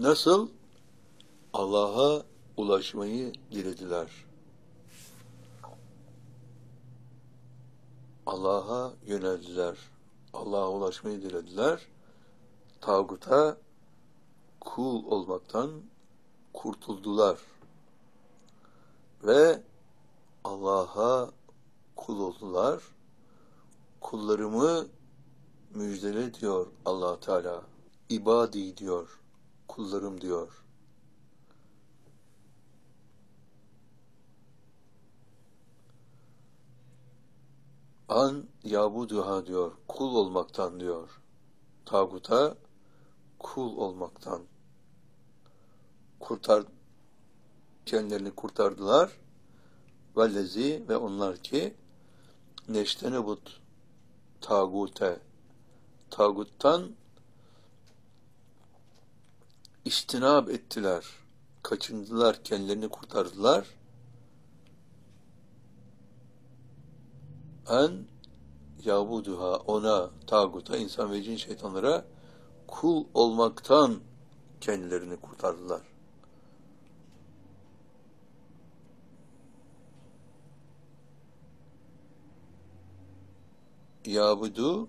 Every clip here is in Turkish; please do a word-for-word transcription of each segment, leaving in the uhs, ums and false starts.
Nasıl? Allah'a ulaşmayı dilediler. Allah'a yöneldiler. Allah'a ulaşmayı dilediler. Tağuta kul olmaktan kurtuldular. Ve Allah'a kul oldular. Kullarımı müjdele diyor Allah Teala. İbadi diyor. Kullarım diyor. An yabuduha diyor. Kul olmaktan diyor. Tağuta kul olmaktan kurtar kendilerini kurtardılar. Vellezi ve onlar ki neştenebut tağute tağuttan iştinab ettiler. Kaçındılar, kendilerini kurtardılar. En yabuduha ona, tağuta, insan ve cin şeytanlara kul olmaktan kendilerini kurtardılar. Yabudu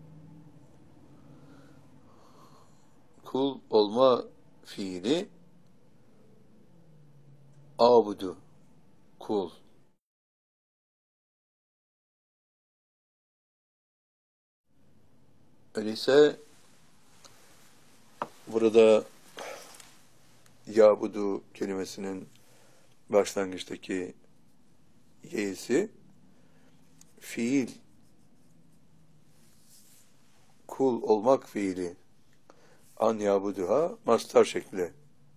kul olma fiili, abudu kul. Öyleyse burada yabudu kelimesinin başlangıçtaki y'si fiil, kul olmak fiili, an yabuduha mastar şekli.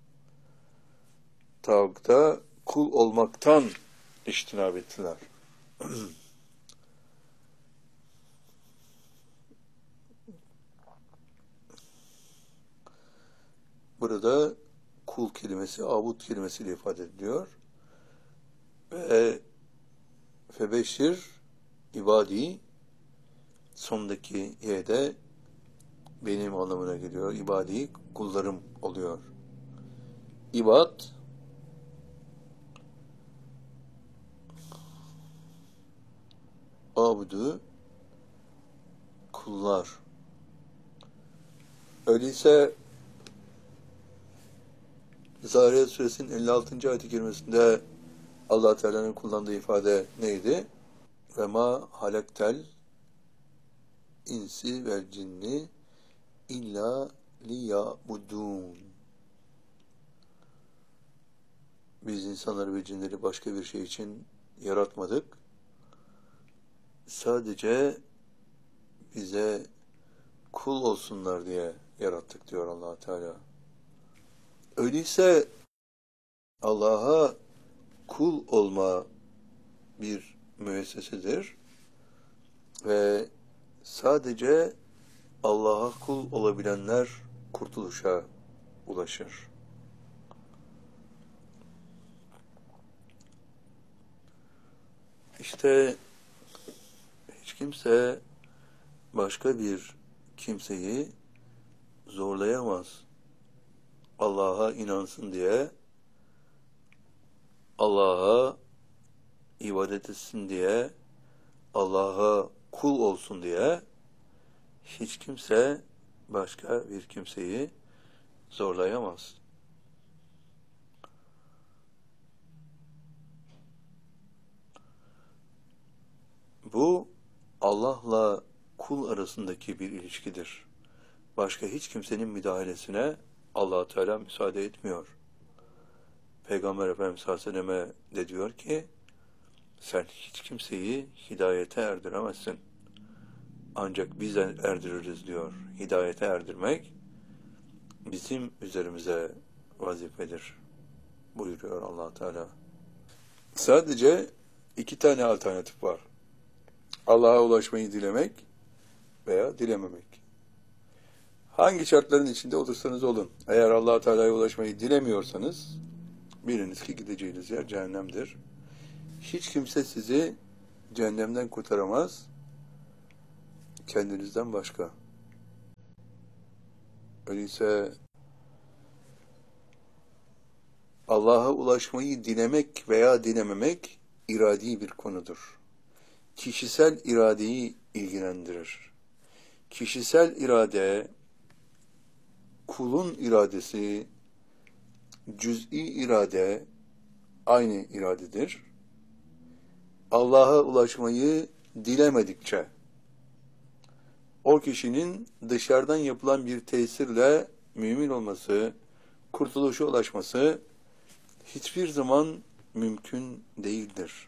Tağuta kul olmaktan iştinab ettiler. Burada kul kelimesi abud kelimesiyle ifade ediliyor. Ve febeşir ibadi sondaki y'de benim anlamına geliyor. İbadi kullarım oluyor. İbad abudu kullar. Öyleyse Zariyat Suresinin elli altıncı ayet-i kerimesinde Allah Teala'nın kullandığı ifade neydi? Ve ma halaktel insi vel cinni illa liyabudun. Biz insanları ve cinleri başka bir şey için yaratmadık. Sadece bize kul olsunlar diye yarattık diyor Allah Teala. Öyleyse Allah'a kul olma bir müessesedir ve sadece Allah'a kul olabilenler kurtuluşa ulaşır. İşte hiç kimse başka bir kimseyi zorlayamaz. Allah'a inansın diye, Allah'a ibadet etsin diye, Allah'a kul olsun diye hiç kimse başka bir kimseyi zorlayamaz. Bu Allah'la kul arasındaki bir ilişkidir. Başka hiç kimsenin müdahalesine Allah Teala müsaade etmiyor. Peygamber Efendimiz sallallahu aleyhi ve selleme de diyor ki, sen hiç kimseyi hidayete erdiremezsin. Ancak biz erdiririz diyor. Hidayete erdirmek bizim üzerimize vazifedir buyuruyor Allah Teala. Sadece iki tane alternatif var. Allah'a ulaşmayı dilemek veya dilememek. Hangi şartların içinde olursanız olun. Eğer Allah Teala'ya ulaşmayı dilemiyorsanız biliniz ki gideceğiniz yer cehennemdir. Hiç kimse sizi cehennemden kurtaramaz. Kendinizden başka. Öyleyse Allah'a ulaşmayı dilemek veya dilememek iradi bir konudur. Kişisel iradeyi ilgilendirir. Kişisel irade, kulun iradesi, cüz'i irade aynı iradedir. Allah'a ulaşmayı dilemedikçe, o kişinin dışarıdan yapılan bir tesirle mümin olması, kurtuluşa ulaşması hiçbir zaman mümkün değildir.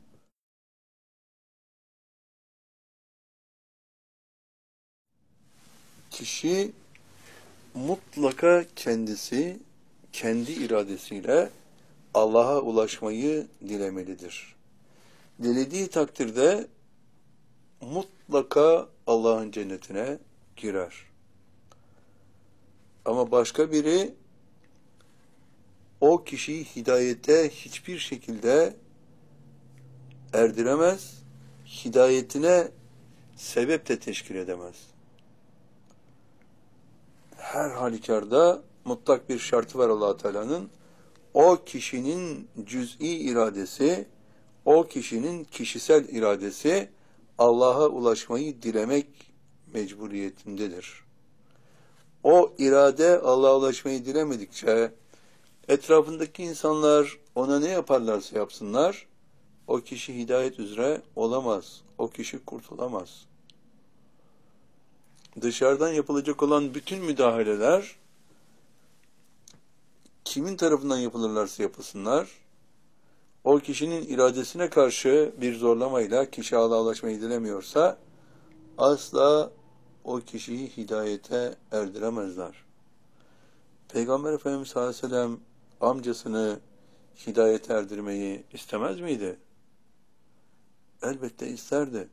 Kişi mutlaka kendisi, kendi iradesiyle Allah'a ulaşmayı dilemelidir. Dilediği takdirde mutlaka Allah'ın cennetine girer. Ama başka biri o kişiyi hidayete hiçbir şekilde erdiremez, hidayetine sebep de teşkil edemez. Her halükarda mutlak bir şartı var Allah Teala'nın. O kişinin cüz'i iradesi, o kişinin kişisel iradesi Allah'a ulaşmayı dilemek mecburiyetindedir. O irade Allah'a ulaşmayı dilemedikçe etrafındaki insanlar ona ne yaparlarsa yapsınlar, o kişi hidayet üzere olamaz, o kişi kurtulamaz. Dışarıdan yapılacak olan bütün müdahaleler kimin tarafından yapılırlarsa yapılsınlar, o kişinin iradesine karşı bir zorlamayla kişi Allah'a ulaşmayı dilemiyorsa asla o kişiyi hidayete erdiremezler. Peygamber Efendimiz sallallahu aleyhi ve sellem amcasını hidayete erdirmeyi istemez miydi? Elbette isterdi.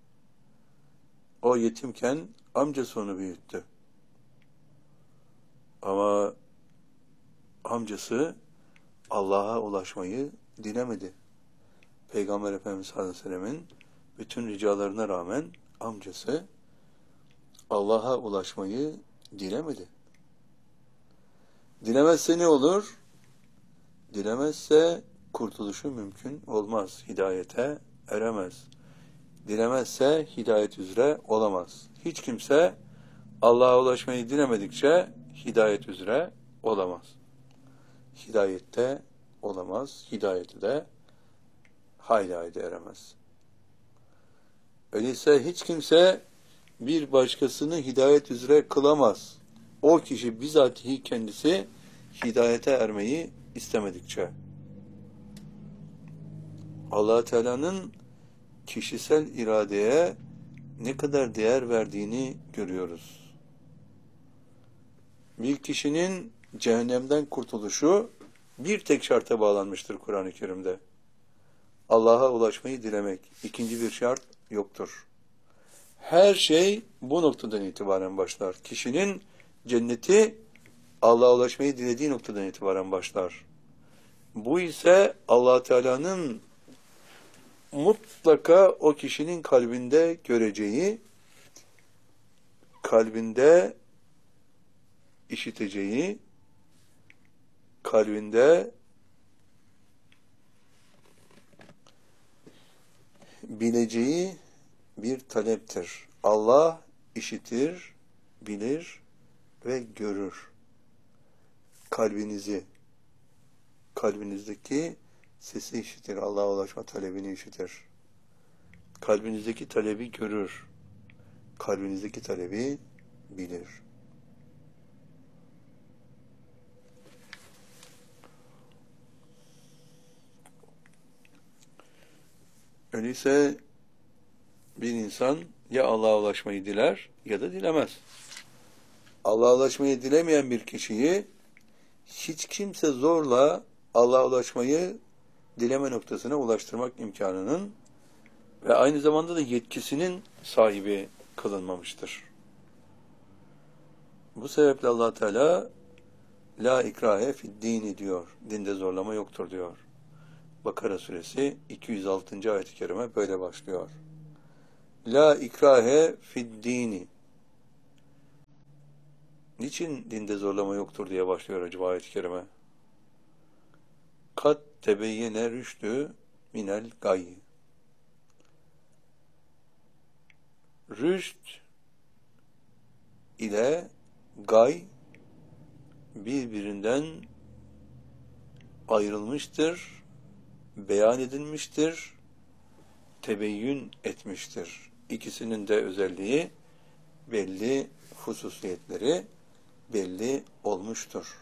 O yetimken amcası onu büyüttü. Ama amcası Allah'a ulaşmayı dilemedi. Peygamber Efendimiz sallallahu aleyhi ve sellemin bütün ricalarına rağmen amcası Allah'a ulaşmayı dilemedi. Dilemezse ne olur? Dilemezse kurtuluşu mümkün olmaz. Hidayete eremez. Dilemezse hidayet üzere olamaz. Hiç kimse Allah'a ulaşmayı dilemedikçe hidayet üzere olamaz. Hidayette olamaz. Hidayeti de hayli hayli eremez. Öyleyse hiç kimse bir başkasını hidayet üzere kılamaz. O kişi bizatihi kendisi hidayete ermeyi istemedikçe. Allah Teala'nın kişisel iradeye ne kadar değer verdiğini görüyoruz. Bir kişinin cehennemden kurtuluşu bir tek şarta bağlanmıştır Kur'an-ı Kerim'de. Allah'a ulaşmayı dilemek. İkinci bir şart yoktur. Her şey bu noktadan itibaren başlar. Kişinin cenneti Allah'a ulaşmayı dilediği noktadan itibaren başlar. Bu ise Allah Teala'nın mutlaka o kişinin kalbinde göreceği, kalbinde işiteceği, kalbinde bileceği bir taleptir. Allah işitir, bilir ve görür. Kalbinizi, kalbinizdeki sesi işitir. Allah'a ulaşma talebini işitir. Kalbinizdeki talebi görür. Kalbinizdeki talebi bilir. Öyleyse bir insan ya Allah'a ulaşmayı diler ya da dilemez. Allah'a ulaşmayı dilemeyen bir kişiyi hiç kimse zorla Allah'a ulaşmayı dileme noktasına ulaştırmak imkanının ve aynı zamanda da yetkisinin sahibi kılınmamıştır. Bu sebeple Allah Teala la ikrahe fid dini diyor. Dinde zorlama yoktur diyor. Bakara suresi iki yüz altıncı ayet-i kerime böyle başlıyor. La ikrahe fid dini. Niçin dinde zorlama yoktur diye başlıyor acaba ayet-i kerime? Kat tebeyyene rüştü minel gayy. Rüşt ile gay birbirinden ayrılmıştır, beyan edilmiştir, tebeyyün etmiştir. İkisinin de özelliği belli, hususiyetleri belli olmuştur.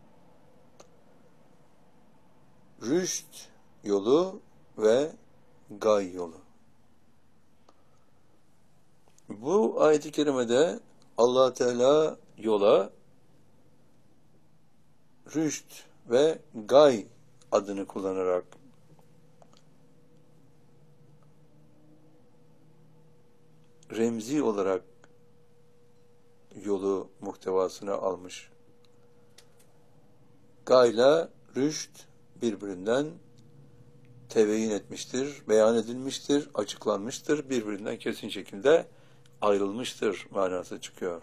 Rüşt yolu ve gay yolu. Bu ayet-i kerimede Allah Teala yola rüşt ve gay adını kullanarak remzi olarak yolu muhtevasına almış. Gayla rüşt birbirinden tebeyin etmiştir, beyan edilmiştir, açıklanmıştır, birbirinden kesin şekilde ayrılmıştır manası çıkıyor.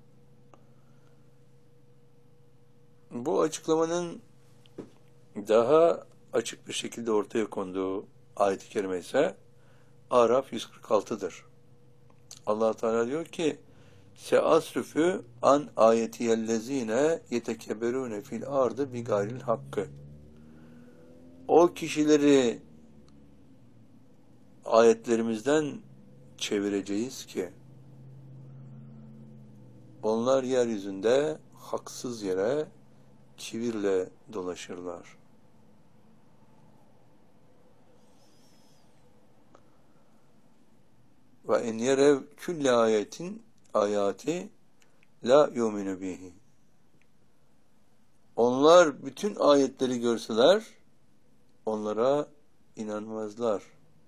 Bu açıklamanın daha açık bir şekilde ortaya konduğu ayet-i kerime ise Araf yüz kırk altı'dır. Allah Teala diyor ki: "Seasrifü an ayetiyellezine yetekebberune fil ardı bi gayril hakkı." O kişileri ayetlerimizden çevireceğiz ki onlar yeryüzünde haksız yere kibirle dolaşırlar. Ve en yerev külle ayetin ayati la yuminu bihi. Onlar bütün ayetleri görseler onlara inanmazlar.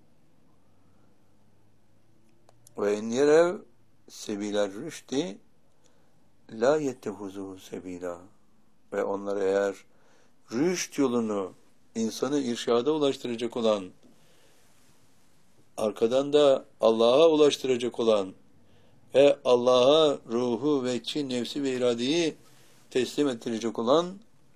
Ve en yerev sebiler rüşti la yettehuzuhu sebila. Ve onlar eğer rüşt yolunu insanı irşada ulaştıracak olan, arkadan da Allah'a ulaştıracak olan ve Allah'a ruhu ve çi, nefsi ve iradeyi teslim ettirecek olan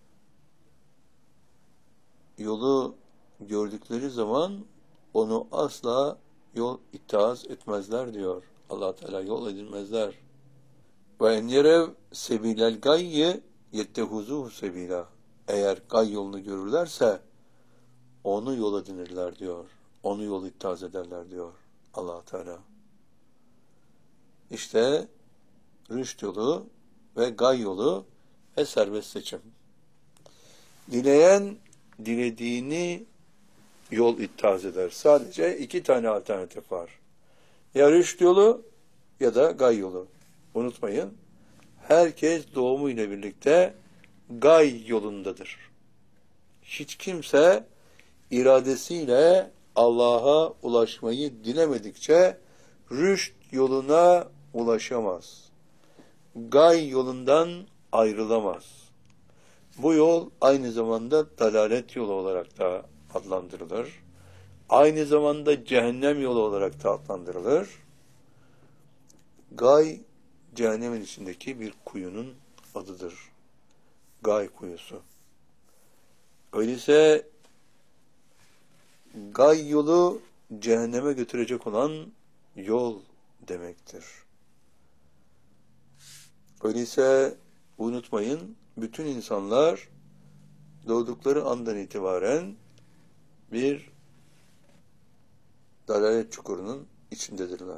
yolu gördükleri zaman onu asla yol itaaz etmezler diyor. Allah Teala yol edilmezler. Ve en yerev sebilel gayye yettehuzuhu sebila. Eğer gay yolunu görürlerse onu yol edinirler diyor. Onu yol itaaz ederler diyor Allah Teala. İşte rüşt yolu ve gay yolu ve serbest seçim. Dileyen dilediğini yol itaaz eder. Sadece iki tane alternatif var. Ya rüşt yolu ya da gay yolu. Unutmayın, herkes doğumuyla birlikte gay yolundadır. Hiç kimse iradesiyle Allah'a ulaşmayı dilemedikçe rüşt yoluna ulaşamaz. Gay yolundan ayrılamaz. Bu yol aynı zamanda dalalet yolu olarak da adlandırılır. Aynı zamanda cehennem yolu olarak da adlandırılır. Gay, cehennemin içindeki bir kuyunun adıdır. Gay kuyusu. Öyleyse gay yolu cehenneme götürecek olan yol demektir. Öyleyse unutmayın, bütün insanlar doğdukları andan itibaren bir dalalet çukurunun içindedirler.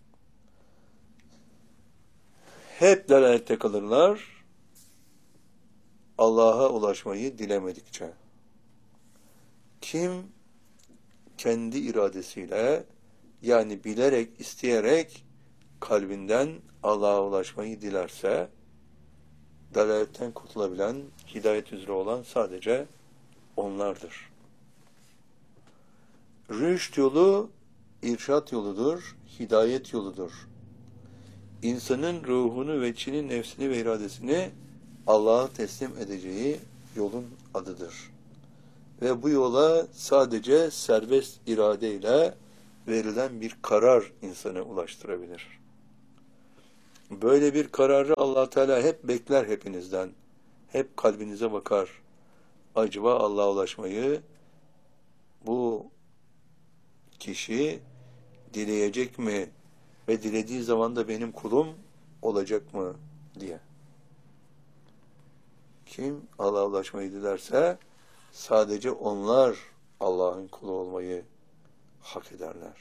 Hep dalalette kalırlar, Allah'a ulaşmayı dilemedikçe. Kim kendi iradesiyle, yani bilerek, isteyerek kalbinden Allah'a ulaşmayı dilerse, dalaletten kurtulabilen, hidayet üzere olan sadece onlardır. Rüşt yolu, irşat yoludur, hidayet yoludur. İnsanın ruhunu ve çini, nefsini ve iradesini Allah'a teslim edeceği yolun adıdır. Ve bu yola sadece serbest iradeyle verilen bir karar insanı ulaştırabilir. Böyle bir kararı Allah Teala hep bekler hepinizden. Hep kalbinize bakar. acaba Allah'a ulaşmayı bu kişi dileyecek mi ve dilediği zaman da benim kulum olacak mı diye. Kim Allah'a ulaşmayı dilerse sadece onlar Allah'ın kulu olmayı hak ederler.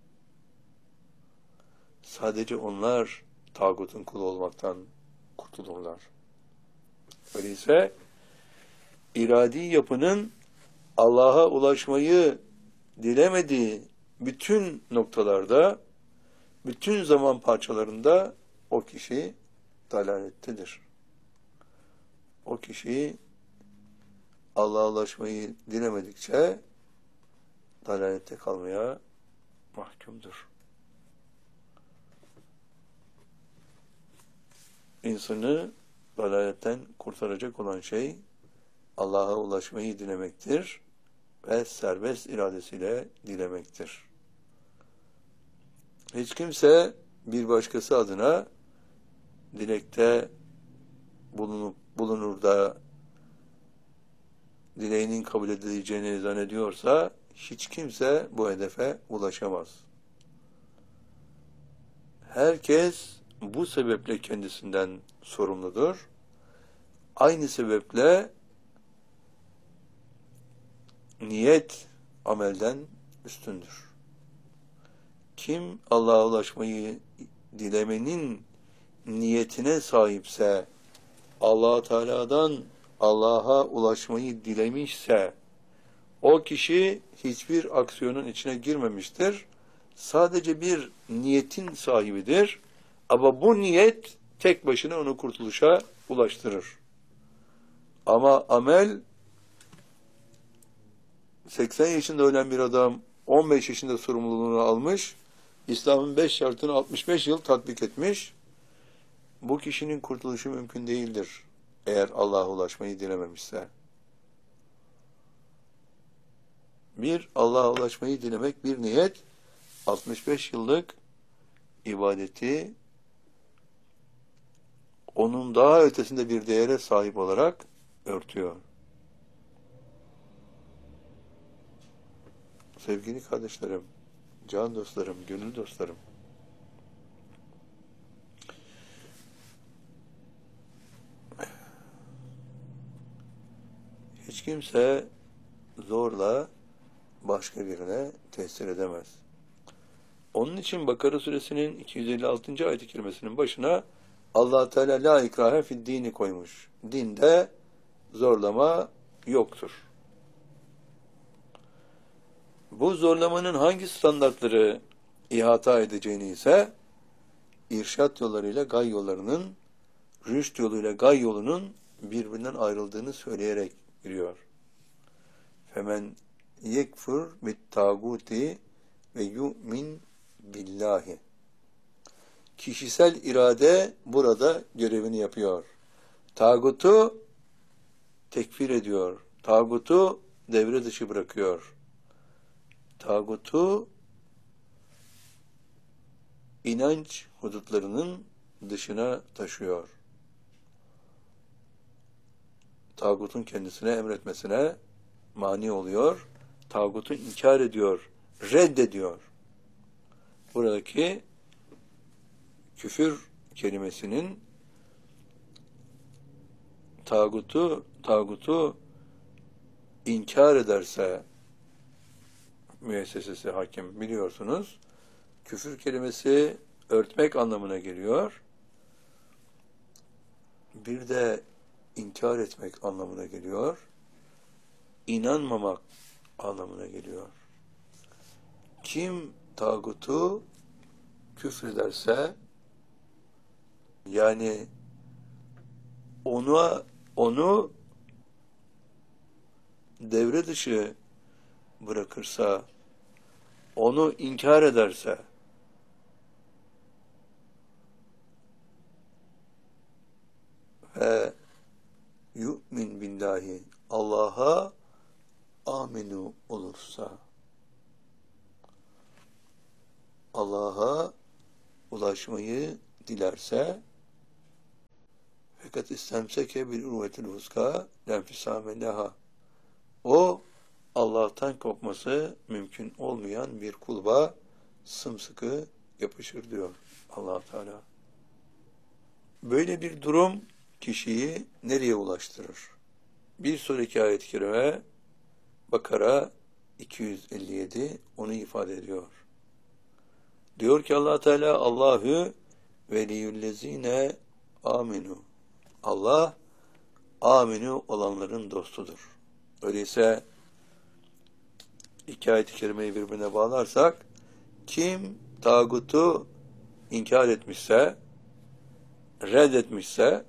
Sadece onlar tağutun kulu olmaktan kurtulurlar. Öyleyse iradi yapının Allah'a ulaşmayı dilemediği bütün noktalarda, bütün zaman parçalarında o kişi dalalettedir. O kişi Allah'a ulaşmayı dilemedikçe dalalette kalmaya mahkumdur. İnsanı dalaletten kurtaracak olan şey Allah'a ulaşmayı dilemektir ve serbest iradesiyle dilemektir. Hiç kimse bir başkası adına dilekte bulunup bulunur da dileğinin kabul edileceğini zannediyorsa hiç kimse bu hedefe ulaşamaz. Herkes bu sebeple kendisinden sorumludur. Aynı sebeple niyet amelden üstündür. Kim Allah'a ulaşmayı dilemenin niyetine sahipse, Allah Teala'dan Allah'a ulaşmayı dilemişse, o kişi hiçbir aksiyonun içine girmemiştir. Sadece bir niyetin sahibidir. Ama bu niyet tek başına onu kurtuluşa ulaştırır. Ama amel, seksen yaşında ölen bir adam on beş yaşında sorumluluğunu almış, İslam'ın beş şartını altmış beş yıl tatbik etmiş. Bu kişinin kurtuluşu mümkün değildir eğer Allah'a ulaşmayı dilememişse. Bir, Allah'a ulaşmayı dilemek bir niyet, altmış beş yıllık ibadeti onun daha ötesinde bir değere sahip olarak örtüyor. Sevgili kardeşlerim, can dostlarım, gönül dostlarım, hiç kimse zorla başka birine tesir edemez. Onun için Bakara suresinin iki yüz elli altıncı ayet-i kerimesinin başına Allah Teala la ikrahe fid dini koymuş. Dinde zorlama yoktur. Bu zorlamanın hangi standartları ihata edeceğini ise irşat yollarıyla gay yollarının, rüşt yoluyla gay yolunun birbirinden ayrıldığını söyleyerek giriyor. Femen yekfur bit tağuti ve yu'min billahi. Kişisel irade burada görevini yapıyor. Tağutu tekfir ediyor. Tağutu devre dışı bırakıyor. Tağutu inanç hudutlarının dışına taşıyor. Tağutun kendisine emretmesine mani oluyor. Tağutu inkar ediyor, reddediyor. Buradaki küfür kelimesinin tağutu, tağutu inkar ederse müessesesi hakim biliyorsunuz. Küfür kelimesi örtmek anlamına geliyor. Bir de inkar etmek anlamına geliyor. İnanmamak anlamına geliyor. Kim tağutu küfrederse, yani onu onu devre dışı bırakırsa, onu inkar ederse, ve yu'min billahi, Allah'a aminu olursa, Allah'a ulaşmayı dilerse, fakat istemseke bil urvetil vuska lenfisame leha, O Allah'tan kopması mümkün olmayan bir kulba sımsıkı yapışır diyor Allah Teala. Böyle bir durum kişiyi nereye ulaştırır? Bir sonraki ayet-i kerime Bakara iki yüz elli yedi onu ifade ediyor. Diyor ki Allah Teala Allahu veliyüllezine aminu. Allah aminu olanların dostudur. Öyleyse iki ayet-i kerimeyi birbirine bağlarsak kim tağutu inkar etmişse, reddetmişse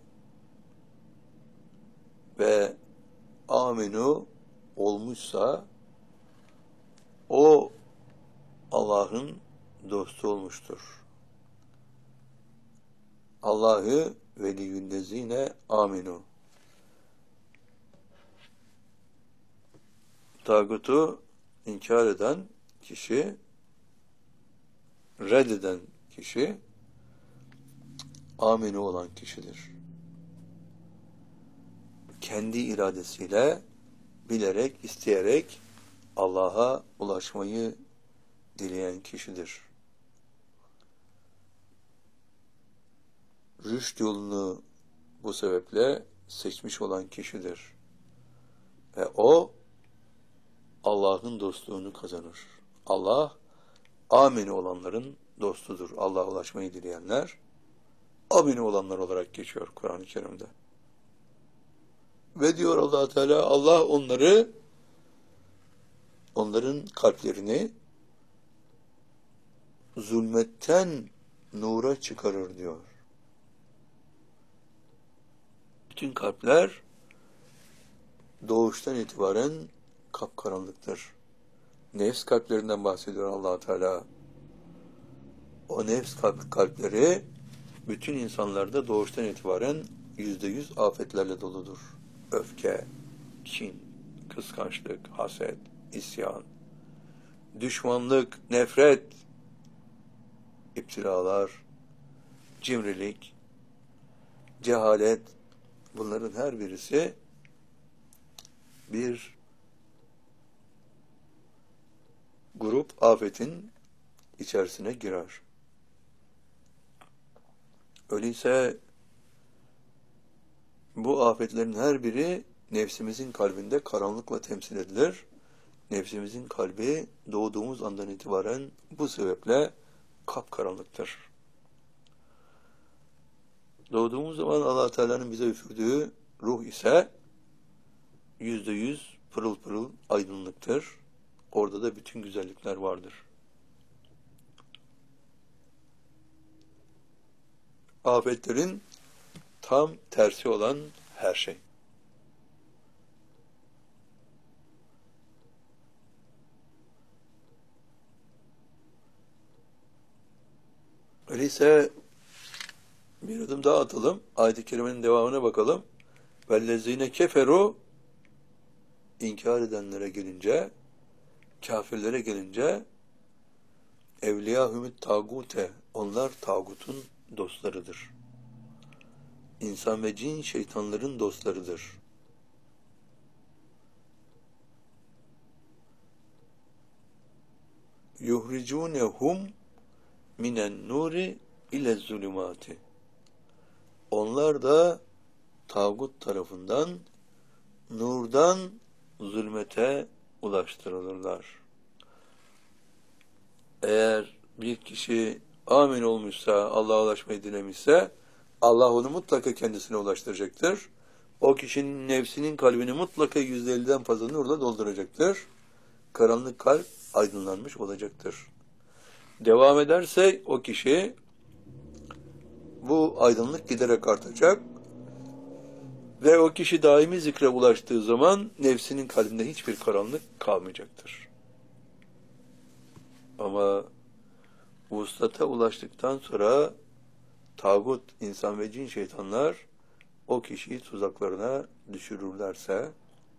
ve aminu olmuşsa o Allah'ın dostu olmuştur. Allah'ı veliyüllezine aminu. Tağutu inkar eden kişi, reddeden kişi, aminu olan kişidir. Kendi iradesiyle, bilerek, isteyerek Allah'a ulaşmayı dileyen kişidir. Rüşt yolunu bu sebeple seçmiş olan kişidir. Ve o Allah'ın dostluğunu kazanır. Allah aminu olanların dostudur. Allah'a ulaşmayı dileyenler aminu olanlar olarak geçiyor Kur'an-ı Kerim'de. Ve diyor Allah Teala Allah onları onların kalplerini zulmetten nura çıkarır diyor. Bütün kalpler doğuştan itibaren kapkaranlıktır. Nefs kalplerinden bahsediyor Allah Teala. O nefs kalp, kalpleri bütün insanlarda doğuştan itibaren yüzde yüz afetlerle doludur. Öfke, kin, kıskançlık, haset, isyan, düşmanlık, nefret, iptilalar, cimrilik, cehalet, bunların her birisi bir grup afetin içerisine girer. Öyleyse bu afetlerin her biri nefsimizin kalbinde karanlıkla temsil edilir. Nefsimizin kalbi doğduğumuz andan itibaren bu sebeple kapkaranlıktır. Doğduğumuz zaman Allah Teala'nın bize üfürdüğü ruh ise yüzde yüz pırıl pırıl aydınlıktır. Orada da bütün güzellikler vardır. Afetlerin tam tersi olan her şey. Öyleyse bir adım daha atalım. Ayet-i kerimenin devamına bakalım. Vellezine keferu inkar edenlere gelince, kafirlere gelince evliyahümüt tagute, onlar tağutun dostlarıdır. İnsan ve cin şeytanların dostlarıdır. Yuhricunehum minen nuri ile zulümati. Onlar da tağut tarafından nurdan zulmete ulaştırılırlar. Eğer bir kişi amin olmuşsa, Allah'a ulaşmayı dilemişse, Allah onu mutlaka kendisine ulaştıracaktır. O kişinin nefsinin kalbini mutlaka yüzde elliden fazla nurla dolduracaktır. Karanlık kalp aydınlanmış olacaktır. Devam ederse o kişi bu aydınlık giderek artacak ve o kişi daimi zikre ulaştığı zaman nefsinin kalbinde hiçbir karanlık kalmayacaktır. Ama vuslata ulaştıktan sonra tağut, insan ve cin şeytanlar o kişiyi tuzaklarına düşürürlerse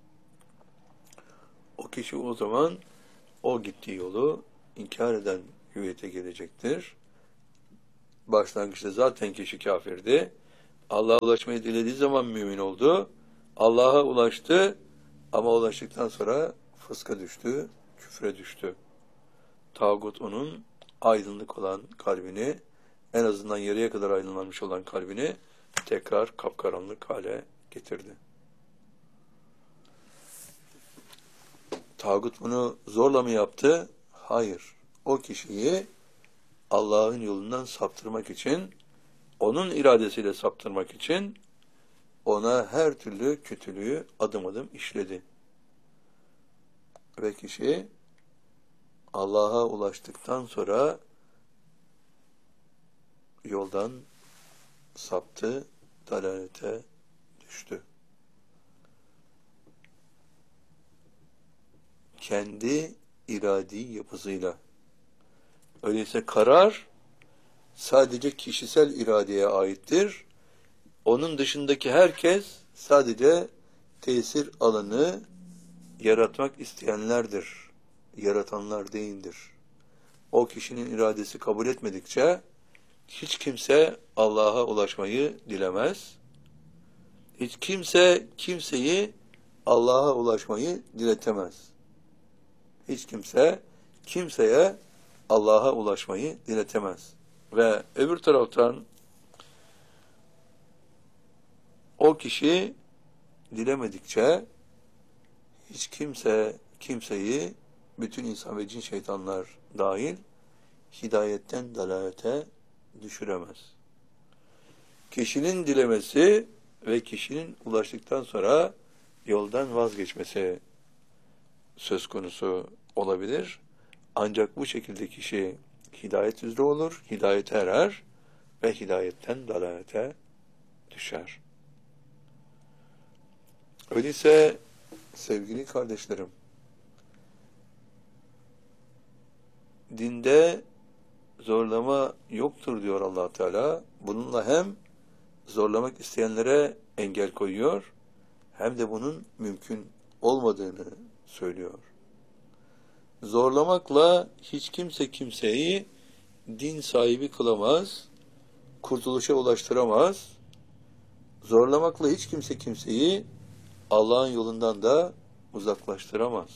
o kişi o zaman o gittiği yolu inkar eden hüviyete gelecektir. Başlangıçta zaten kişi kafirdi. Allah'a ulaşmayı dilediği zaman mümin oldu. Allah'a ulaştı. Ama ulaştıktan sonra fıska düştü, küfre düştü. Tağut onun aydınlık olan kalbini, en azından yarıya kadar aydınlanmış olan kalbini tekrar kapkaranlık hale getirdi. Tağut bunu zorla mı yaptı? Hayır. O kişiyi Allah'ın yolundan saptırmak için, onun iradesiyle saptırmak için ona her türlü kötülüğü adım adım işledi. Ve kişi Allah'a ulaştıktan sonra yoldan saptı, dalalete düştü. Kendi iradi yapısıyla. Öyleyse karar sadece kişisel iradeye aittir. Onun dışındaki herkes sadece tesir alanı yaratmak isteyenlerdir. Yaratanlar değildir. O kişinin iradesi kabul etmedikçe hiç kimse Allah'a ulaşmayı dilemez. Hiç kimse kimseyi Allah'a ulaşmayı diletemez. Hiç kimse kimseye Allah'a ulaşmayı diletemez. Ve öbür taraftan o kişi dilemedikçe hiç kimse kimseyi, bütün insan ve cin şeytanlar dahil, hidayetten dalalete düşüremez. Kişinin dilemesi ve kişinin ulaştıktan sonra yoldan vazgeçmesi söz konusu olabilir. Ancak bu şekilde kişi hidayet üzere olur, hidayete erer ve hidayetten dalalete düşer. Öyleyse sevgili kardeşlerim, dinde zorlama yoktur diyor Allah Teala. Bununla hem zorlamak isteyenlere engel koyuyor, hem de bunun mümkün olmadığını söylüyor. Zorlamakla hiç kimse kimseyi din sahibi kılamaz, kurtuluşa ulaştıramaz. Zorlamakla hiç kimse kimseyi Allah'ın yolundan da uzaklaştıramaz.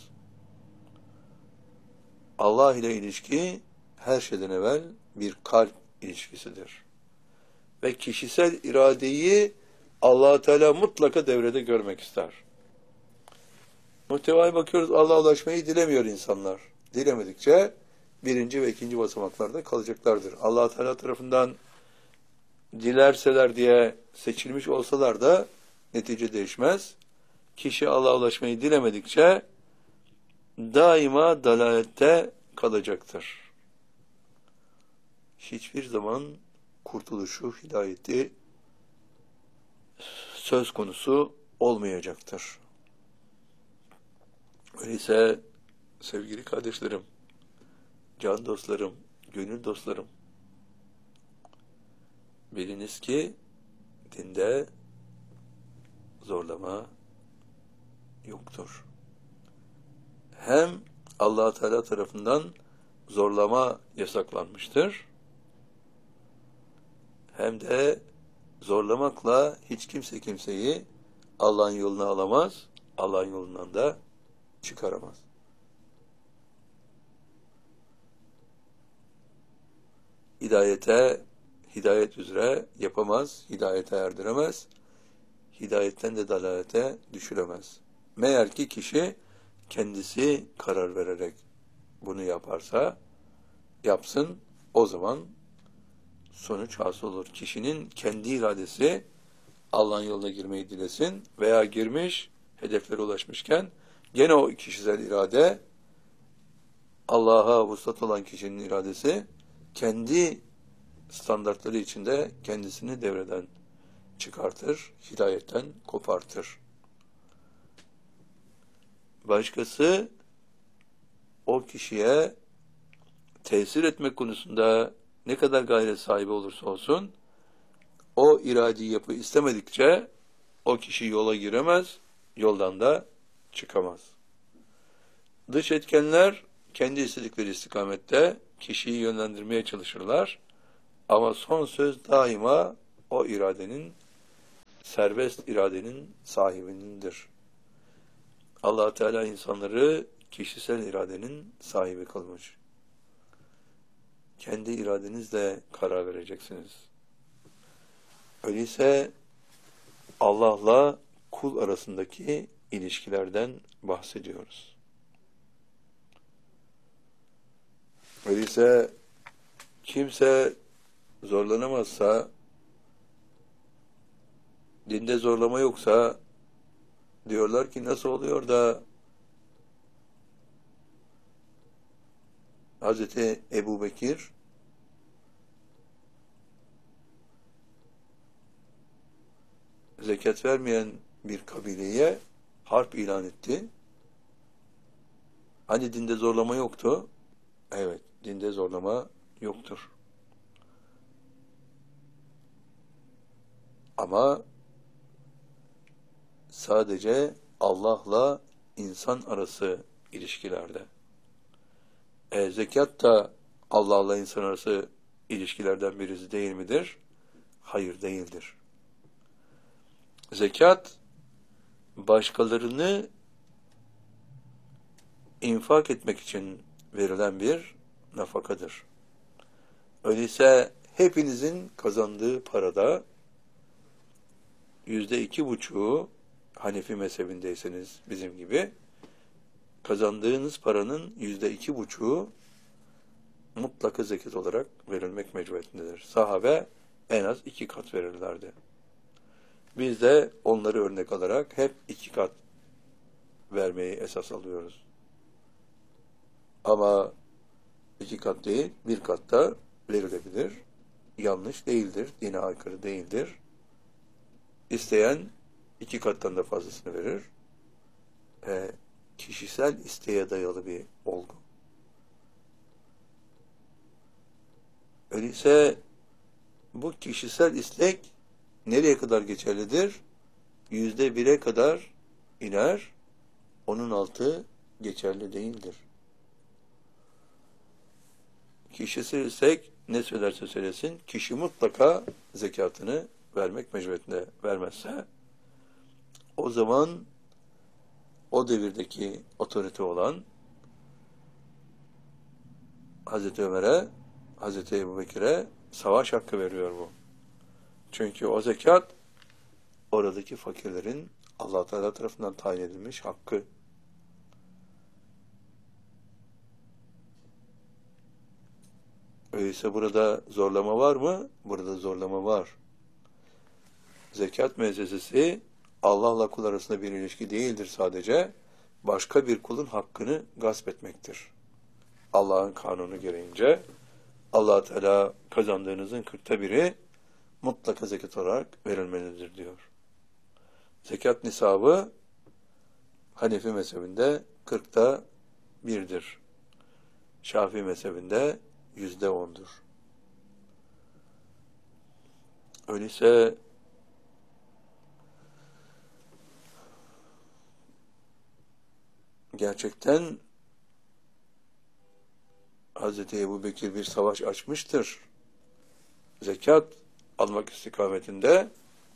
Allah ile ilişki her şeyden evvel bir kalp ilişkisidir. Ve kişisel iradeyi Allah Teala mutlaka devrede görmek ister. Muhtevaya bakıyoruz, Allah'a ulaşmayı dilemiyor insanlar. Dilemedikçe birinci ve ikinci basamaklarda kalacaklardır. Allah Teala tarafından dilerseler diye seçilmiş olsalar da netice değişmez. Kişi Allah'a ulaşmayı dilemedikçe daima dalalette kalacaktır. Hiçbir zaman kurtuluşu, hidayeti söz konusu olmayacaktır. Öyleyse sevgili kardeşlerim, can dostlarım, gönül dostlarım, biliniz ki dinde zorlama yoktur. Hem Allah Teala tarafından zorlama yasaklanmıştır, hem de zorlamakla hiç kimse kimseyi Allah'ın yoluna alamaz, Allah'ın yolundan da çıkaramaz. Hidayete, hidayet üzere yapamaz, hidayete erdiremez, hidayetten de dalalete düşüremez. Meğer ki kişi kendisi karar vererek bunu yaparsa, yapsın, o zaman sonuç hasıl olur. Kişinin kendi iradesi Allah'ın yoluna girmeyi dilesin veya girmiş, hedeflere ulaşmışken gene o kişisel irade, Allah'a vuslat olan kişinin iradesi kendi standartları içinde kendisini devreden çıkartır, hidayetten kopartır. Başkası o kişiye tesir etmek konusunda ne kadar gayret sahibi olursa olsun, o iradi yapı istemedikçe o kişi yola giremez, yoldan da çıkamaz. Dış etkenler kendi istedikleri istikamette kişiyi yönlendirmeye çalışırlar, ama son söz daima o iradenin, serbest iradenin sahibinindir. Allah Teala insanları kişisel iradenin sahibi kılmış. Kendi iradenizle karar vereceksiniz. Öyleyse Allah'la kul arasındaki ilişkilerden bahsediyoruz. Öyleyse kimse zorlanamazsa, dinde zorlama yoksa, diyorlar ki nasıl oluyor da Hazreti Ebu Bekir zekat vermeyen bir kabileye harp ilan etti. Hani dinde zorlama yoktu? Evet, dinde zorlama yoktur. Ama sadece Allah'la insan arası ilişkilerde. E, zekat da Allah'la insan arası ilişkilerden birisi değil midir? Hayır, değildir. Zekat, başkalarını infak etmek için verilen bir nafakadır. Öyleyse hepinizin kazandığı parada yüzde iki buçuğu, Hanefi mezhebindeyseniz bizim gibi, kazandığınız paranın yüzde iki buçuğu mutlaka zekat olarak verilmek mecburiyetindedir. Sahabe en az iki kat verirlerdi. Biz de onları örnek alarak hep iki kat vermeyi esas alıyoruz. Ama iki kat değil, bir kat da verilebilir. Yanlış değildir, dine aykırı değildir. İsteyen iki kattan da fazlasını verir. E, kişisel isteğe dayalı bir olgu. Öyleyse bu kişisel istek nereye kadar geçerlidir? Yüzde bire kadar iner, onun altı geçerli değildir. Kişisel istek ne söylerse söylesin, kişi mutlaka zekatını vermek mecburiyetinde, vermezse o zaman o devirdeki otorite olan Hazreti Ömer'e, Hazreti Ebu Bekir'e savaş hakkı veriyor bu. Çünkü o zekat oradaki fakirlerin Allah Teala tarafından tayin edilmiş hakkı. Öyleyse burada zorlama var mı? Burada zorlama var. Zekat müessesesi Allah'la kul arasında bir ilişki değildir sadece. Başka bir kulun hakkını gasp etmektir. Allah'ın kanunu gereğince Allah Teala kazandığınızın kırkta biri mutlaka zekat olarak verilmelidir diyor. Zekat nisabı Hanefi mezhebinde kırkta birdir. Şafii mezhebinde yüzde ondur. Öyleyse gerçekten Hazreti Ebu Bekir bir savaş açmıştır. Zekat almak istikametinde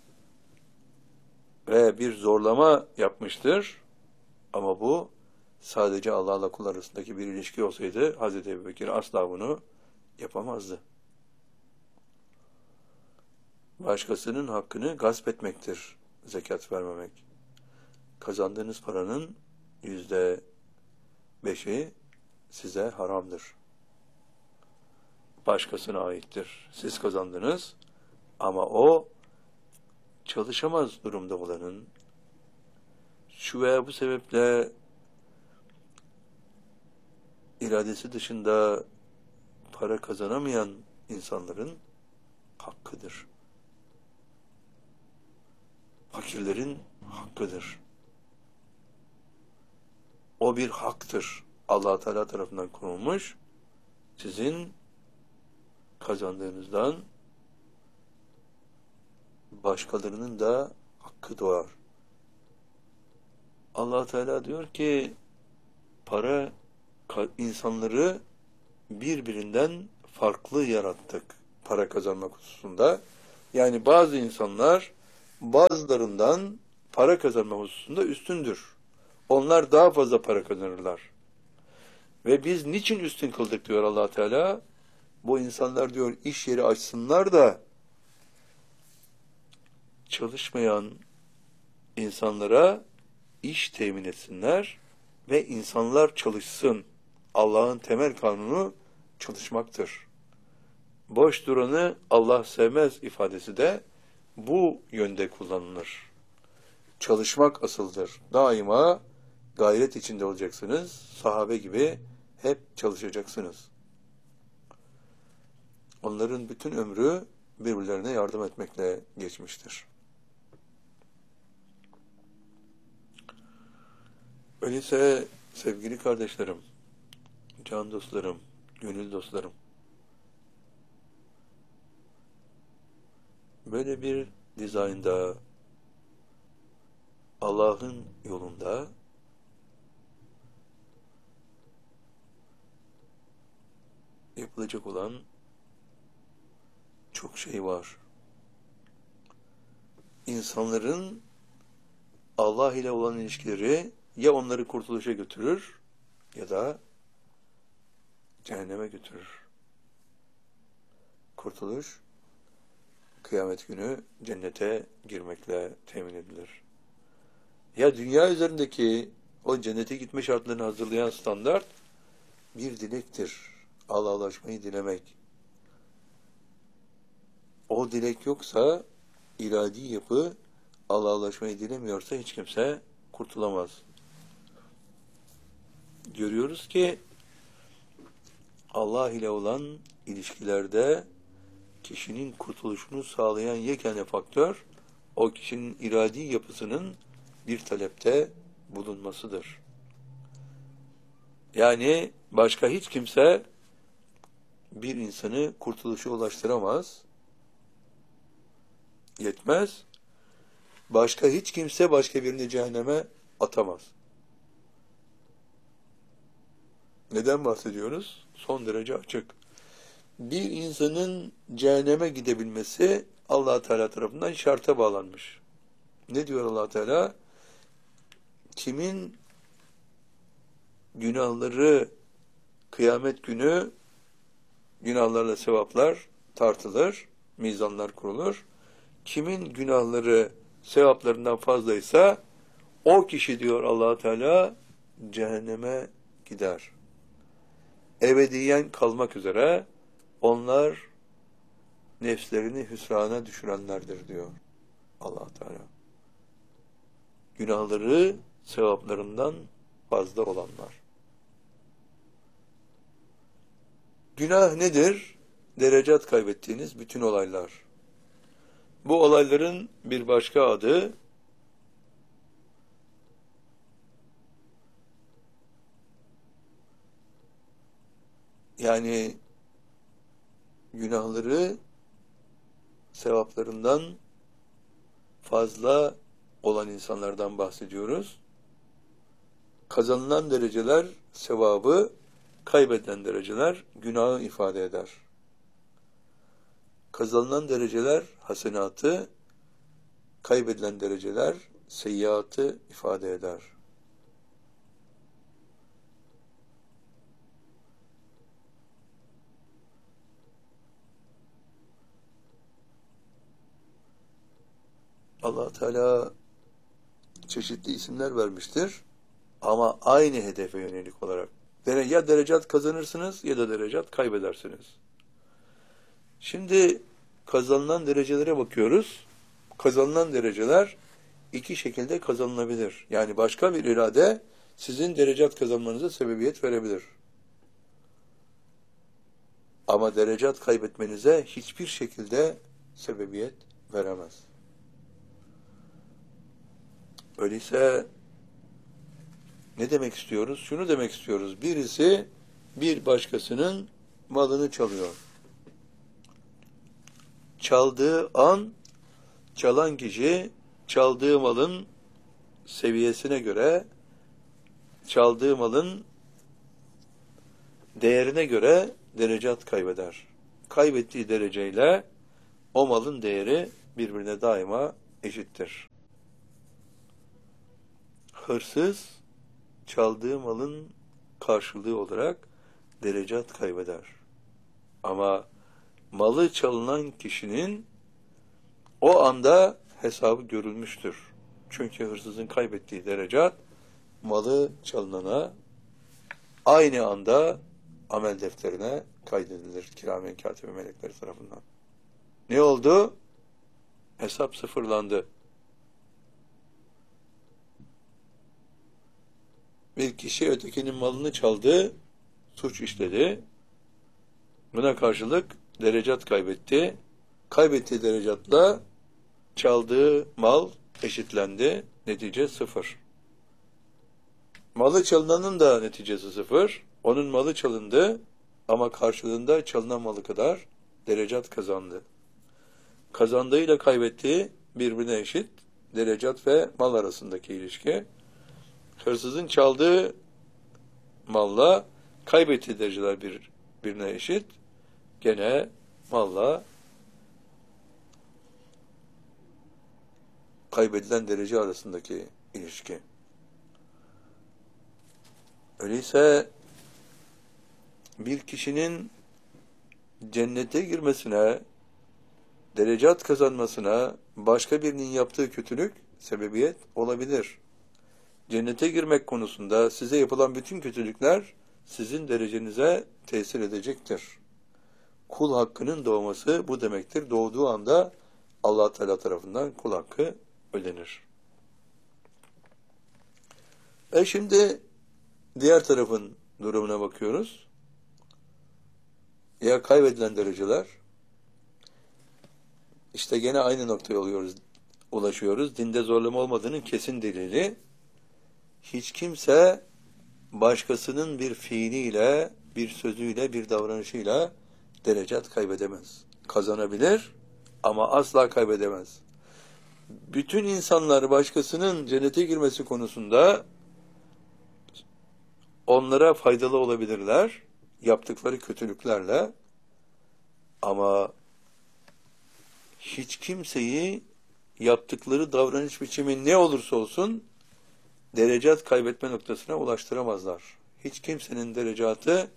ve bir zorlama yapmıştır. Ama bu sadece Allah'la kul arasındaki bir ilişki olsaydı Hazreti Ebu Bekir asla bunu yapamazdı. Başkasının hakkını gasp etmektir zekat vermemek. Kazandığınız paranın yüzde beşi size haramdır. Başkasına aittir. Siz kazandınız ama o çalışamaz durumda olanın, şu veya bu sebeple iradesi dışında para kazanamayan insanların hakkıdır. Fakirlerin hakkıdır. O bir haktır. Allah Teala tarafından konulmuş. Sizin kazandığınızdan başkalarının da hakkı doğar. Allah Teala diyor ki para insanları birbirinden farklı yarattık para kazanmak hususunda. Yani bazı insanlar bazılarından para kazanma hususunda üstündür. Onlar daha fazla para kazanırlar. Ve biz niçin üstün kıldık diyor Allah Teala? Bu insanlar diyor iş yeri açsınlar da çalışmayan insanlara iş temin etsinler ve insanlar çalışsın. Allah'ın temel kanunu çalışmaktır. Boş duranı Allah sevmez ifadesi de bu yönde kullanılır. Çalışmak asıldır. Daima gayret içinde olacaksınız. Sahabe gibi hep çalışacaksınız. Onların bütün ömrü birbirlerine yardım etmekle geçmiştir. Öyleyse sevgili kardeşlerim, can dostlarım, gönül dostlarım, böyle bir dizaynda Allah'ın yolunda yapılacak olan çok şey var. İnsanların Allah ile olan ilişkileri ya onları kurtuluşa götürür ya da cehenneme götürür. Kurtuluş, kıyamet günü cennete girmekle temin edilir. Ya dünya üzerindeki o cennete gitme şartlarını hazırlayan standart bir dilektir. Allah'a ulaşmayı dilemek. O dilek yoksa, iradi yapı Allah'a ulaşmayı dilemiyorsa hiç kimse kurtulamaz. Görüyoruz ki Allah ile olan ilişkilerde kişinin kurtuluşunu sağlayan yegane faktör o kişinin iradi yapısının bir talepte bulunmasıdır. Yani başka hiç kimse bir insanı kurtuluşa ulaştıramaz, yetmez. Başka hiç kimse başka birini cehenneme atamaz. Neden bahsediyoruz? Son derece açık. Bir insanın cehenneme gidebilmesi Allah Teala tarafından şarta bağlanmış. Ne diyor Allah Teala? Kimin günahları kıyamet günü günahlarla sevaplar tartılır, mizanlar kurulur. Kimin günahları sevaplarından fazlaysa o kişi diyor Allah Teala cehenneme gider. Ebediyen kalmak üzere onlar nefslerini hüsrana düşürenlerdir diyor Allah Teala. Günahları sevaplarından fazla olanlar. Günah nedir? Derecat kaybettiğiniz bütün olaylar. Bu olayların bir başka adı yani günahları sevaplarından fazla olan insanlardan bahsediyoruz. Kazanılan dereceler sevabı, kaybedilen dereceler günahı ifade eder. Kazanılan dereceler hasenatı, kaybedilen dereceler seyyiatı ifade eder. Allah Teala çeşitli isimler vermiştir ama aynı hedefe yönelik olarak. Ya derecat kazanırsınız ya da derecat kaybedersiniz. Şimdi kazanılan derecelere bakıyoruz. Kazanılan dereceler iki şekilde kazanılabilir. Yani başka bir irade sizin derecat kazanmanıza sebebiyet verebilir. Ama derecat kaybetmenize hiçbir şekilde sebebiyet veremez. Öyleyse ne demek istiyoruz? Şunu demek istiyoruz. Birisi bir başkasının malını çalıyor. Çaldığı an, çalan kişi çaldığı malın seviyesine göre, çaldığı malın değerine göre derecat kaybeder. Kaybettiği dereceyle o malın değeri birbirine daima eşittir. Hırsız çaldığı malın karşılığı olarak derecat kaybeder. Ama malı çalınan kişinin o anda hesabı görülmüştür. Çünkü hırsızın kaybettiği derecat malı çalınana aynı anda amel defterine kaydedilir kiramen katibi melekleri tarafından. Ne oldu? Hesap sıfırlandı. Bir kişi ötekinin malını çaldı, suç işledi. Buna karşılık derecat kaybetti. Kaybettiği derecatla çaldığı mal eşitlendi. Netice sıfır. Malı çalınanın da neticesi sıfır. Onun malı çalındı ama karşılığında çalınan malı kadar derecat kazandı. Kazandığıyla kaybettiği birbirine eşit. Derecat ve mal arasındaki ilişki. Hırsızın çaldığı malla kaybettiği dereceler birbirine eşit. Gene malla kaybedilen derece arasındaki ilişki. Öyleyse bir kişinin cennete girmesine, derecat kazanmasına başka birinin yaptığı kötülük sebebiyet olabilir. Cennete girmek konusunda size yapılan bütün kötülükler sizin derecenize tesir edecektir. Kul hakkının doğması bu demektir. Doğduğu anda Allah Teala tarafından kul hakkı ödenir. E şimdi diğer tarafın durumuna bakıyoruz. Ya kaybedilen dereceler, işte gene aynı noktaya oluyoruz, ulaşıyoruz. Dinde zorlama olmadığının kesin delili, hiç kimse başkasının bir fiiliyle, bir sözüyle, bir davranışıyla derecat kaybedemez. Kazanabilir ama asla kaybedemez. Bütün insanlar başkasının cennete girmesi konusunda onlara faydalı olabilirler, yaptıkları kötülüklerle, ama hiç kimseyi yaptıkları davranış biçimi ne olursa olsun derecat kaybetme noktasına ulaştıramazlar. Hiç kimsenin derecatı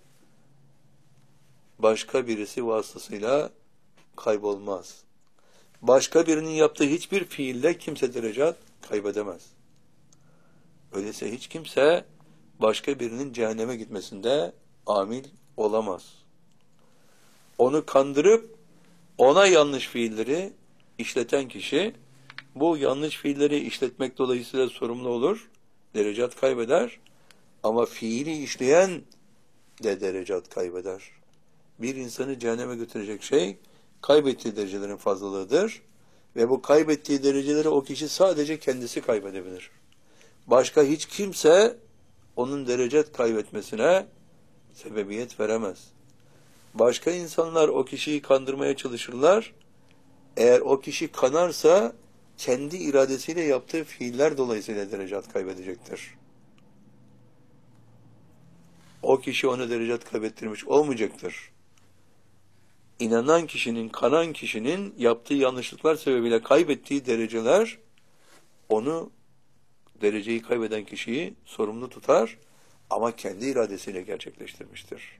başka birisi vasıtasıyla kaybolmaz. Başka birinin yaptığı hiçbir fiille kimse derecat kaybedemez. Öyleyse hiç kimse başka birinin cehenneme gitmesinde amil olamaz. Onu kandırıp ona yanlış fiilleri işleten kişi bu yanlış fiilleri işletmek dolayısıyla sorumlu olur, derecat kaybeder, ama fiili işleyen de derecat kaybeder. Bir insanı cehenneme götürecek şey kaybettiği derecelerin fazlalığıdır ve bu kaybettiği dereceleri o kişi sadece kendisi kaybedebilir. Başka hiç kimse onun derecat kaybetmesine sebebiyet veremez. Başka insanlar o kişiyi kandırmaya çalışırlar. Eğer o kişi kanarsa kendi iradesiyle yaptığı fiiller dolayısıyla derecat kaybedecektir. O kişi ona derecat kaybettirmiş olmayacaktır. İnanan kişinin, kanan kişinin yaptığı yanlışlıklar sebebiyle kaybettiği dereceler onu, dereceyi kaybeden kişiyi sorumlu tutar ama kendi iradesiyle gerçekleştirmiştir.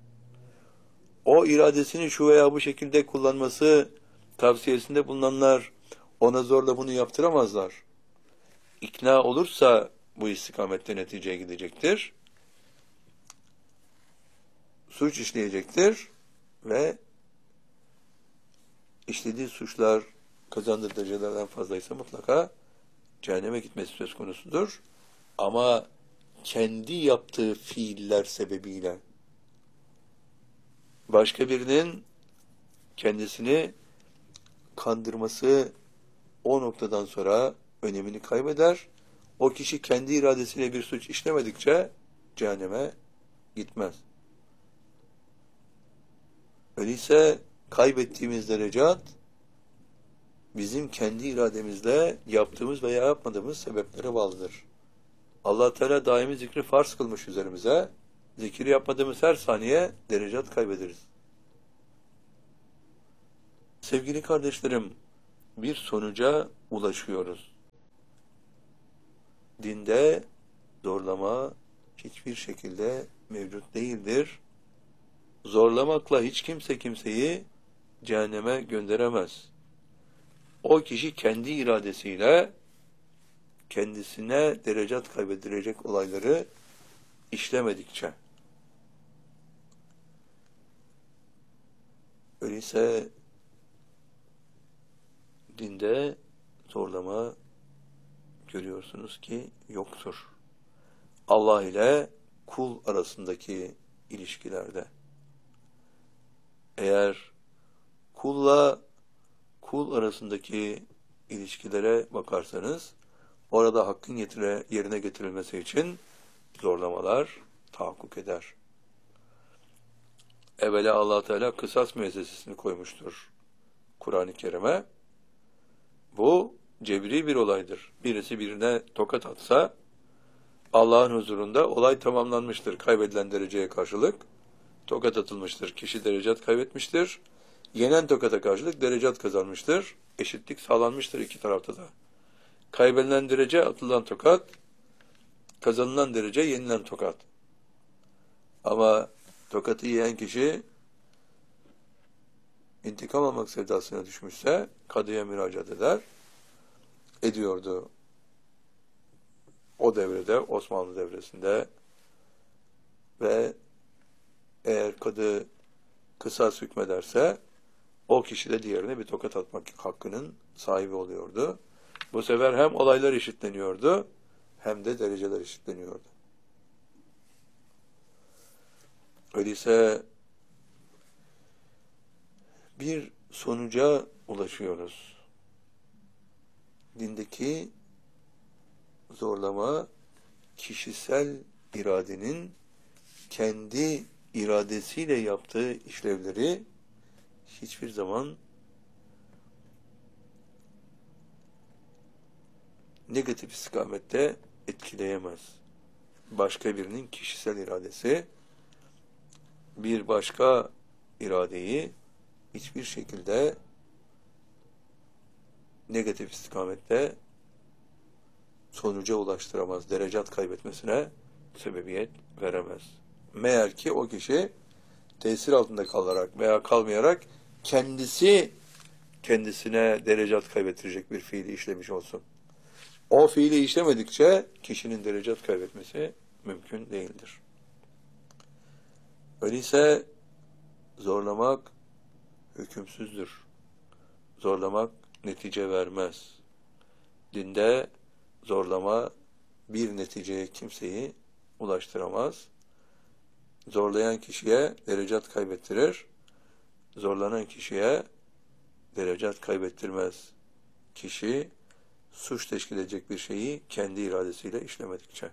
O iradesini şu veya bu şekilde kullanması tavsiyesinde bulunanlar ona zorla bunu yaptıramazlar. İkna olursa bu istikamette neticeye gidecektir. Suç işleyecektir ve işlediği suçlar kazandığı derecelerden fazlaysa mutlaka cehenneme gitmesi söz konusudur. Ama kendi yaptığı fiiller sebebiyle başka birinin kendisini kandırması o noktadan sonra önemini kaybeder. O kişi kendi iradesiyle bir suç işlemedikçe cehenneme gitmez. Öyleyse kaybettiğimiz derecat bizim kendi irademizle yaptığımız veya yapmadığımız sebeplere bağlıdır. Allah Teala daimi zikri farz kılmış üzerimize. Zikir yapmadığımız her saniye derecat kaybederiz. Sevgili kardeşlerim, bir sonuca ulaşıyoruz. Dinde zorlama hiçbir şekilde mevcut değildir. Zorlamakla hiç kimse kimseyi cehenneme gönderemez. O kişi kendi iradesiyle kendisine derecat kaybedirecek olayları işlemedikçe. Öyleyse dinde zorlama görüyorsunuz ki yoktur. Allah ile kul arasındaki ilişkilerde. Eğer kulla kul arasındaki ilişkilere bakarsanız, orada hakkın getire, yerine getirilmesi için zorlamalar tahakkuk eder. Evvela Allah Teala kısas müessesesini koymuştur Kur'an-ı Kerim'e. Bu cebri bir olaydır. Birisi birine tokat atsa, Allah'ın huzurunda olay tamamlanmıştır. Kaybedilen dereceye karşılık tokat atılmıştır. Kişi derecat kaybetmiştir. Yenen tokata karşılık derecat kazanmıştır. Eşitlik sağlanmıştır iki tarafta da. Kaybedilen derece atılan tokat, kazanılan derece yenilen tokat. Ama tokatı yiyen kişi intikam almak sevdasına düşmüşse kadıya müracaat eder. Ediyordu. O devrede, Osmanlı devresinde ve eğer kadı kısas hükmederse o kişi de diğerine bir tokat atmak hakkının sahibi oluyordu. Bu sefer hem olaylar eşitleniyordu hem de dereceler eşitleniyordu. Öyleyse bir sonuca ulaşıyoruz. Dindeki zorlama kişisel iradenin kendi iradesiyle yaptığı işlevleri hiçbir zaman negatif istikamette etkileyemez. Başka birinin kişisel iradesi bir başka iradeyi hiçbir şekilde negatif istikamette sonuca ulaştıramaz, derecat kaybetmesine sebebiyet veremez. Meğer ki o kişi tesir altında kalarak veya kalmayarak kendisi kendisine derecat kaybettirecek bir fiili işlemiş olsun. O fiili işlemedikçe kişinin derecat kaybetmesi mümkün değildir. Öyleyse zorlamak hükümsüzdür. Zorlamak netice vermez. Dinde zorlama bir neticeye kimseyi ulaştıramaz. Zorlayan kişiye derecat kaybettirir. Zorlanan kişiye derecat kaybettirmez. Kişi suç teşkil edecek bir şeyi kendi iradesiyle işlemedikçe.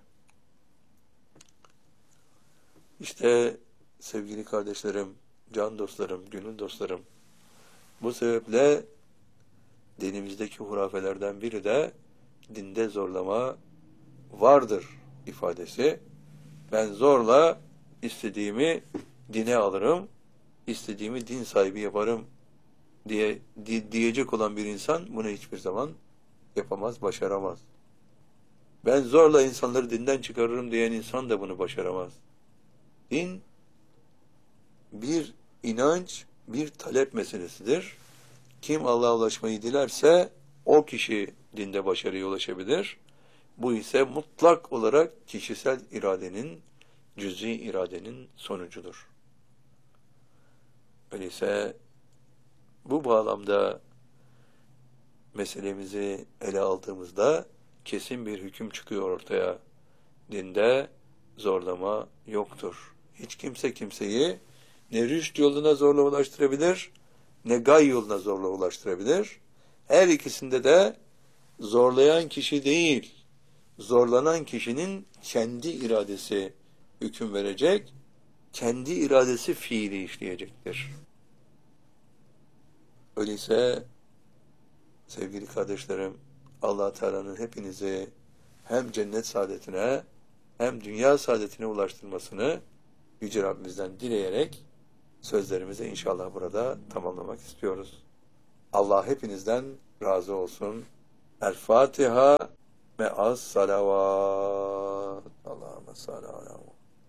İşte sevgili kardeşlerim, can dostlarım, gönül dostlarım, bu sebeple dinimizdeki hurafelerden biri de dinde zorlama vardır ifadesi. Ben zorla istediğimi dine alırım, istediğimi din sahibi yaparım diye di, diyecek olan bir insan bunu hiçbir zaman yapamaz, başaramaz. Ben zorla insanları dinden çıkarırım diyen insan da bunu başaramaz. Din bir inanç, bir talep meselesidir. Kim Allah'a ulaşmayı dilerse o kişi dinde başarıya ulaşabilir. Bu ise mutlak olarak kişisel iradenin, cüz'i iradenin sonucudur. Öyleyse bu bağlamda meselemizi ele aldığımızda kesin bir hüküm çıkıyor ortaya. Dinde zorlama yoktur. Hiç kimse kimseyi ne rüşt yoluna zorla ulaştırabilir, ne gay yoluna zorla ulaştırabilir. Her ikisinde de zorlayan kişi değil, zorlanan kişinin kendi iradesi hüküm verecek, kendi iradesi fiili işleyecektir. Öyleyse sevgili kardeşlerim, Allah Teala'nın hepinizi hem cennet saadetine hem dünya saadetine ulaştırmasını Yüce Rabbimizden dileyerek sözlerimizi inşallah burada tamamlamak istiyoruz. Allah hepinizden razı olsun. El Fatiha me'as salavat. salli ala